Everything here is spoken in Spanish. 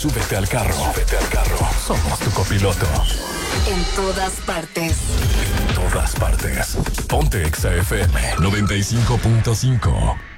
Súbete al carro. Somos tu copiloto. En todas partes. En todas partes. Ponte Exa FM 95.5.